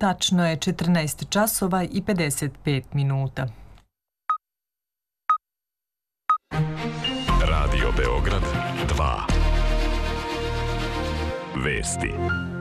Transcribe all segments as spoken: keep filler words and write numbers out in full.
Tačno je četrnaest časova i pedeset pet minuta. Radio Beograd dva. Vesti.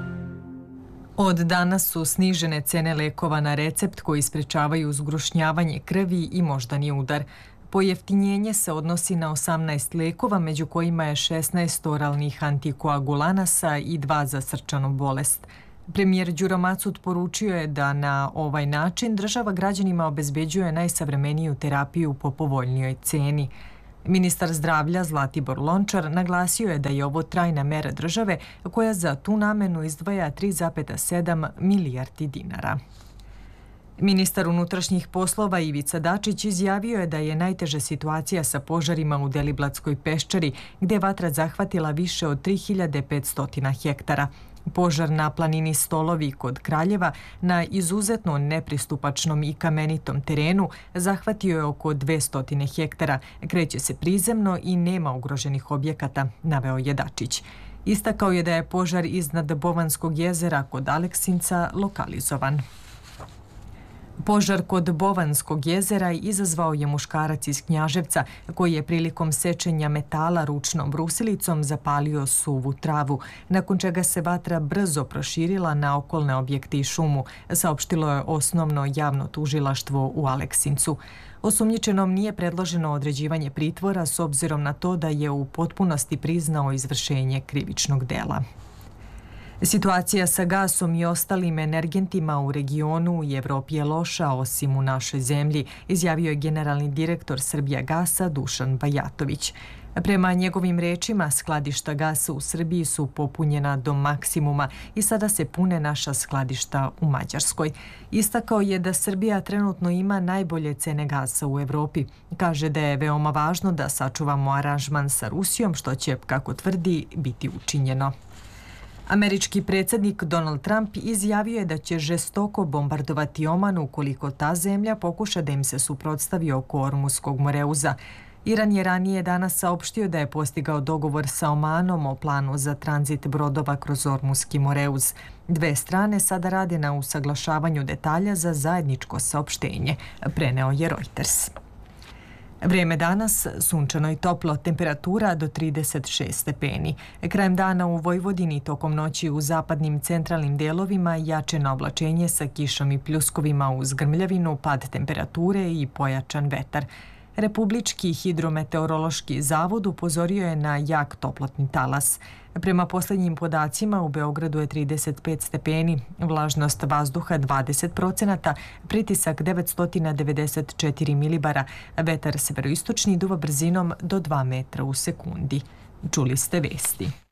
Od danas su snižene cene lekova na recept koji sprečavaju zgrušnjavanje krvi i moždani udar. Pojeftinjenje se odnosi na osamnaest lekova, među kojima je šesnaest oralnih antikoagulanasa i dva za srčanu bolest. Premijer Đuro Macut poručio je da na ovaj način država građanima obezbeđuje najsavremeniju terapiju po povoljnijoj ceni. Ministar zdravlja Zlatibor Lončar naglasio je da je ovo trajna mera države koja za tu namenu izdvaja tri zarez sedam milijardi dinara. Ministar unutrašnjih poslova Ivica Dačić izjavio je da je najteža situacija sa požarima u Deliblatskoj peščari, gde je vatra zahvatila više od tri hiljade petsto hektara. Požar na planini Stolovi kod Kraljeva na izuzetno nepristupačnom i kamenitom terenu zahvatio je oko dvesta hektara, kreće se prizemno i nema ugroženih objekata, naveo je Dačić. Istakao je da je požar iznad Bovanskog jezera kod Aleksinca lokalizovan. Požar kod Bovanskog jezera izazvao je muškarac iz Knjaževca koji je prilikom sečenja metala ručnom brusilicom zapalio suvu travu, nakon čega se vatra brzo proširila na okolne objekte i šumu, saopštilo je osnovno javno tužilaštvo u Aleksincu. Osumnjičenom nije predloženo određivanje pritvora s obzirom na to da je u potpunosti priznao izvršenje krivičnog dela. Situacija sa gasom i ostalim energentima u regionu i Evropi je loša, osim u našoj zemlji, izjavio je generalni direktor Srbijagasa Dušan Bajatović. Prema njegovim rečima, skladišta gasa u Srbiji su popunjena do maksimuma i sada se pune naša skladišta u Mađarskoj. Istakao je da Srbija trenutno ima najbolje cene gasa u Evropi. Kaže da je veoma važno da sačuvamo aranžman sa Rusijom, što će, kako tvrdi, biti učinjeno. Američki predsjednik Donald Trump izjavio je da će žestoko bombardovati Oman ukoliko ta zemlja pokuša da im se suprotstavi oko Ormuskog moreuza. Iran je ranije danas saopštio da je postigao dogovor sa Omanom o planu za tranzit brodova kroz Ormuski moreuz. Dve strane sada rade na usaglašavanju detalja za zajedničko saopštenje, preneo je Reuters. Vrijeme danas, sunčano i toplo, temperatura do trideset šest stepeni. Krajem dana u Vojvodini, tokom noći u zapadnim centralnim delovima jačeno oblačenje sa kišom i pljuskovima uz grmljavinu, pad temperature i pojačan vetar. Republički hidrometeorološki zavod upozorio je na jak toplotni talas. Prema posljednjim podacima u Beogradu je trideset pet stepeni, vlažnost vazduha dvadeset procenata, pritisak devetsto devedeset četiri milibara, vetar severoistočni duva brzinom do dva metra u sekundi. Čuli ste vesti.